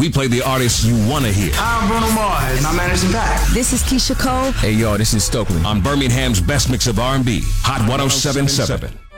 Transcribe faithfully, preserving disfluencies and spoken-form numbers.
We play the artists you want to hear. I'm Bruno Mars, and I'm Anderson .Paak. This is Keisha Cole. Hey, yo, this is Stokely. On Birmingham's best mix of R and B, Hot ten seventy-seven.